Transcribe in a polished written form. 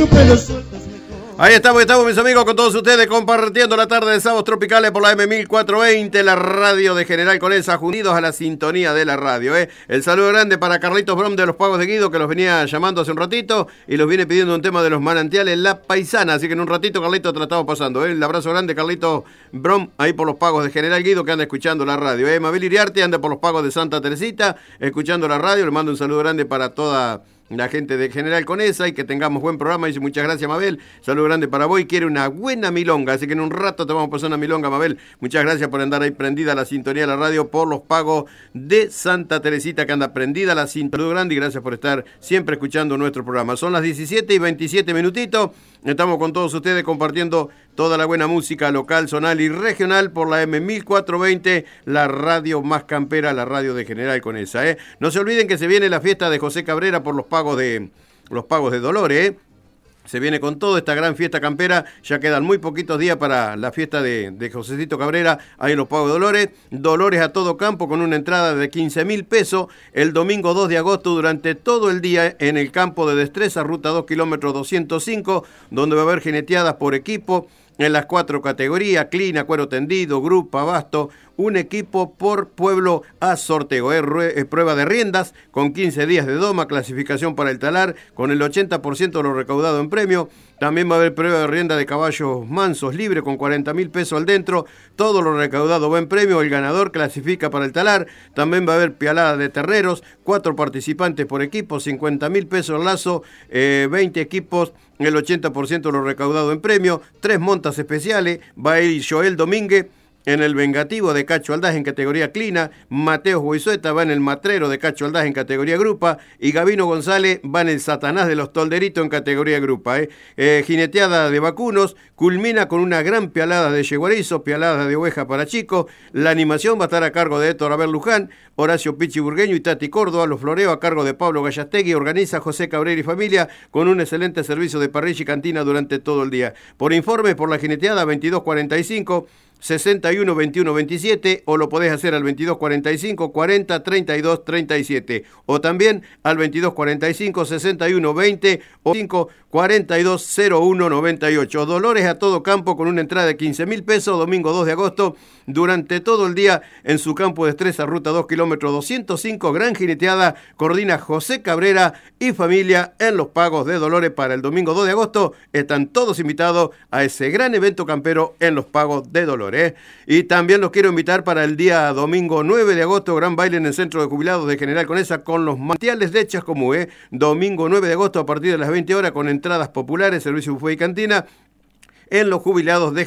tu pelo sueltas mejor. Ahí estamos mis amigos, con todos ustedes compartiendo la tarde de Sábados Tropicales por la M1420, la radio de General Conesa, unidos a la sintonía de la radio. El saludo grande para Carlitos Brom de los Pagos de Guido, que los venía llamando hace un ratito y los viene pidiendo un tema de los manantiales La Paisana, así que en un ratito, Carlitos, te la estamos pasando. El abrazo grande, Carlitos Brom, ahí por los Pagos de General Guido, que anda escuchando la radio. Mabel Iriarte anda por los Pagos de Santa Teresita, escuchando la radio. Le mando un saludo grande para toda la gente de General Conesa y que tengamos buen programa. Dice muchas gracias, Mabel, saludo grande para vos y quiere una buena milonga, así que en un rato te vamos a pasar una milonga, Mabel. Muchas gracias por andar ahí prendida a la sintonía de la radio por los Pagos de Santa Teresita, que anda prendida a la sintonía. Saludo grande y gracias por estar siempre escuchando nuestro programa. Son las 17:27 minutitos, estamos con todos ustedes compartiendo toda la buena música local, zonal y regional por la M1420, la radio más campera, la radio de General Conesa. No se olviden que se viene la fiesta de José Cabrera por los Pagos de Dolores. Se viene con toda esta gran fiesta campera, ya quedan muy poquitos días para la fiesta de Josecito Cabrera, ahí en los Pagos de Dolores. Dolores a todo campo con una entrada de 15.000 pesos el domingo 2 de agosto durante todo el día en el campo de Destreza, ruta 2 kilómetros 205, donde va a haber jineteadas por equipo en las 4 categorías: clina, cuero tendido, grupo, abasto, un equipo por pueblo a sorteo. Prueba de riendas con 15 días de doma, clasificación para el talar con el 80% de lo recaudado en premio. También va a haber prueba de rienda de caballos mansos libre con 40.000 pesos al dentro. Todo lo recaudado va en premio. El ganador clasifica para el talar. También va a haber pialada de terreros, 4 participantes por equipo, 50.000 pesos al lazo, 20 equipos, el 80% de lo recaudado en premio. 3 montas especiales. Va a ir Joel Domínguez en el Vengativo de Cacho Aldaz en categoría clina, Mateo Huizueta va en el Matrero de Cacho Aldaz en categoría grupa y Gabino González va en el Satanás de los Tolderitos en categoría grupa. Jineteada de vacunos, culmina con una gran pialada de yeguarizo, pialada de oveja para chicos. La animación va a estar a cargo de Héctor Abel Luján, Horacio Pichi Burgueño y Tati Córdoba. Los floreos a cargo de Pablo Gallastegui. Organiza José Cabrera y familia con un excelente servicio de parrilla y cantina durante todo el día. Por informes por la jineteada 2245 61 21 27 o lo podés hacer al 22 45 40 32 37 o también al 22 45 61 20 o 5 42 01 98. Dolores a todo campo con una entrada de 15.000 pesos domingo 2 de agosto durante todo el día en su campo de Destreza, ruta 2 kilómetros 205, gran jineteada. Coordina José Cabrera y familia en los Pagos de Dolores para el domingo 2 de agosto. Están todos invitados a ese gran evento campero en los Pagos de Dolores. Y también los quiero invitar para el día domingo 9 de agosto, gran baile en el Centro de Jubilados de General Conesa con los manantiales de Chascomú. Domingo 9 de agosto a partir de las 20 horas con entradas populares, servicio buffet y cantina en los Jubilados de